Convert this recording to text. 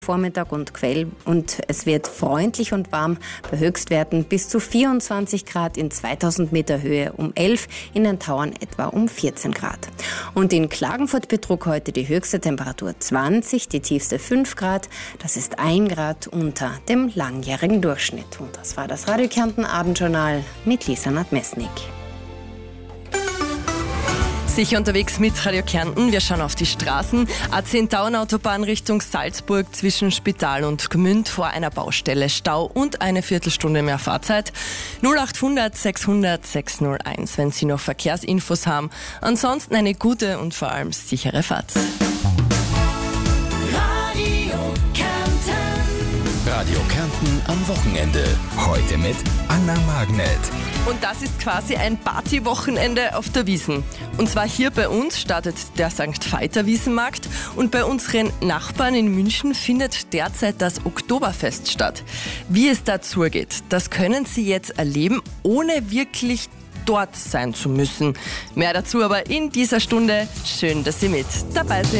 Vormittag und es wird freundlich und warm bei Höchstwerten bis zu 24 Grad in 2000 Meter Höhe um 11, in den Tauern etwa um 14 Grad. Und in Klagenfurt betrug heute die höchste Temperatur 20, die tiefste 5 Grad. Das ist 1 Grad unter dem langjährigen Durchschnitt. Und das war das Radio Kärnten Abendjournal mit Lisa Nadmesnik. Sicher unterwegs mit Radio Kärnten. Wir schauen auf die Straßen. A10 Tauernautobahn Richtung Salzburg zwischen Spital und Gmünd vor einer Baustelle. Stau und eine Viertelstunde mehr Fahrzeit. 0800 600 601, wenn Sie noch Verkehrsinfos haben. Ansonsten eine gute und vor allem sichere Fahrt. Radio Kärnten am Wochenende. Heute mit Anna Magnet. Und das ist quasi ein Partywochenende auf der Wiesn. Und zwar hier bei uns startet der St. Veiter Wiesenmarkt und bei unseren Nachbarn in München findet derzeit das Oktoberfest statt. Wie es dazu geht, das können Sie jetzt erleben, ohne wirklich dort sein zu müssen. Mehr dazu aber in dieser Stunde. Schön, dass Sie mit dabei sind.